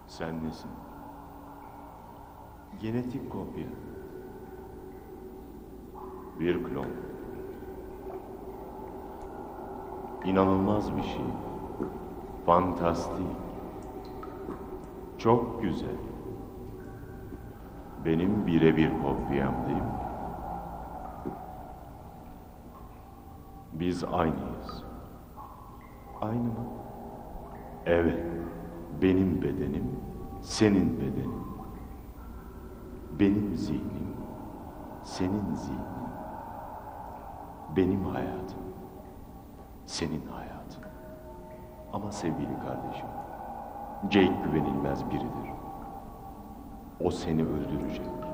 Sen nesin? Genetik kopya. Bir klon. İnanılmaz bir şey. Fantastik. Çok güzel. Benim birebir kopyam değil mi? Biz aynıyız. Aynı mı? Evet. Benim bedenim, senin bedenin. Benim zihnim, senin zihnin. Benim hayatım, senin hayatın. Ama sevgili kardeşim, Jake güvenilmez biridir. O seni öldürecek.